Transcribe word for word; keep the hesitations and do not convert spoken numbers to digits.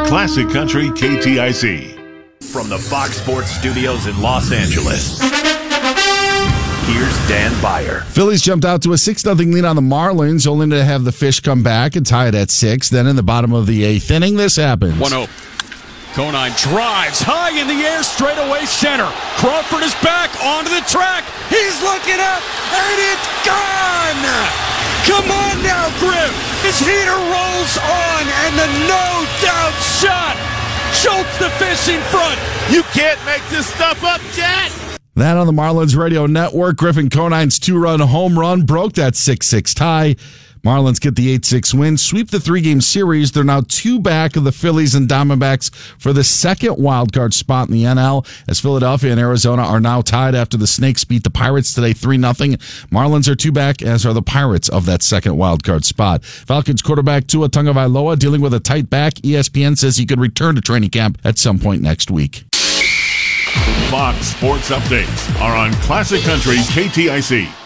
Classic Country K T I C. From the Fox Sports Studios in Los Angeles, here's Dan Beyer. Phillies jumped out to a six nothing lead on the Marlins, only to have the Fish come back and tie it at six. Then in the bottom of the eighth inning, this happens. one oh. Conine drives high in the air, straight away center. Crawford is back onto the track. He's looking up, and it's gone! Come on now, Griff! His heater rolls on, and the no-doubt shot! Schultz the Fish in front! You can't make this stuff up, Jet! That on the Marlins Radio Network. Griffin Conine's two-run home run broke that six six tie. Marlins get the eight six win, sweep the three-game series. They're now two back of the Phillies and Diamondbacks for the second wildcard spot in the N L, as Philadelphia and Arizona are now tied after the Snakes beat the Pirates today three nothing. Marlins are two back, as are the Pirates of that second wildcard spot. Falcons quarterback Tua Tagovailoa dealing with a tight back. E S P N says he could return to training camp at some point next week. Fox Sports Updates are on Classic Country K T I C.